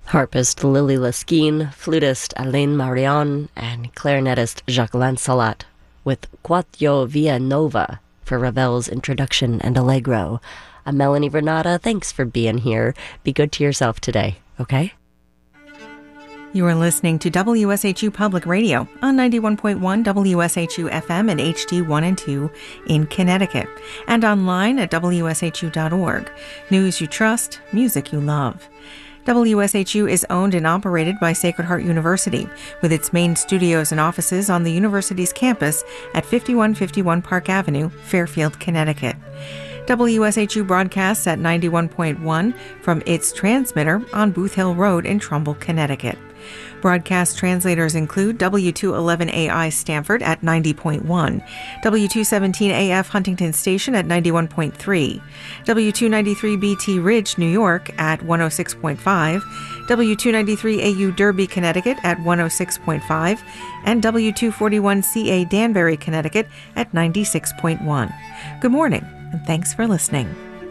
Harpist Lily Laskin, flutist Alain Marion, and clarinetist Jacques Lancelot with Quatio Via Nova for Ravel's Introduction and Allegro. I'm Melanie Renata. Thanks for being here. Be good to yourself today, okay? You are listening to WSHU Public Radio on 91.1 WSHU FM and HD1 and 2 in Connecticut, and online at WSHU.org. News you trust, music you love. WSHU is owned and operated by Sacred Heart University, with its main studios and offices on the university's campus at 5151 Park Avenue, Fairfield, Connecticut. WSHU broadcasts at 91.1 from its transmitter on Booth Hill Road in Trumbull, Connecticut. Broadcast translators include W211AI Stamford at 90.1, W217AF Huntington Station at 91.3, W293BT Ridge, New York at 106.5, W293AU Derby, Connecticut at 106.5, and W241CA Danbury, Connecticut at 96.1. Good morning, and thanks for listening.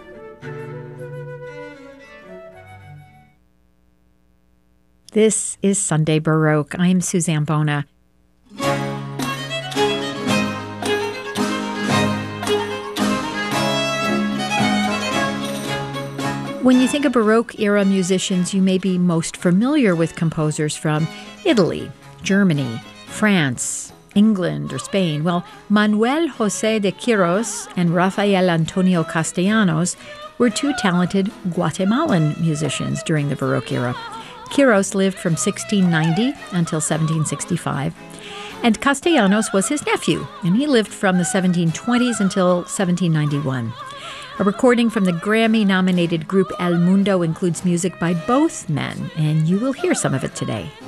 This is Sunday Baroque. I'm Suzanne Bona. When you think of Baroque-era musicians, you may be most familiar with composers from Italy, Germany, France, England, or Spain. Well, Manuel José de Quirós and Rafael Antonio Castellanos were two talented Guatemalan musicians during the Baroque era. Quirós lived from 1690 until 1765, and Castellanos was his nephew, and he lived from the 1720s until 1791. A recording from the Grammy-nominated group El Mundo includes music by both men, and you will hear some of it today.